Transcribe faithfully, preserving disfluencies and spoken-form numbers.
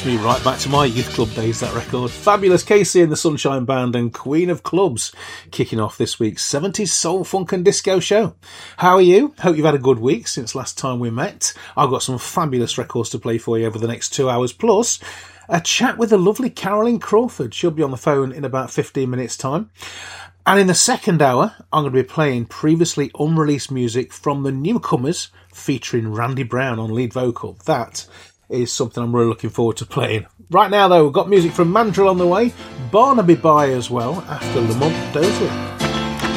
takes me right back to my youth club days, that record. Fabulous Casey and the Sunshine Band and Queen of Clubs kicking off this week's seventies soul, funk and disco show. How are you? Hope you've had a good week since last time we met. I've got some fabulous records to play for you over the next two hours, plus a chat with the lovely Caroline Crawford. She'll be on the phone in about fifteen minutes' time. And in the second hour, I'm going to be playing previously unreleased music from the Newcomers, featuring Randy Brown on lead vocal. That is something I'm really looking forward to playing. Right now, though, we've got music from Mandrill on the way, Barnaby Bye as well, after Lamont Dozier.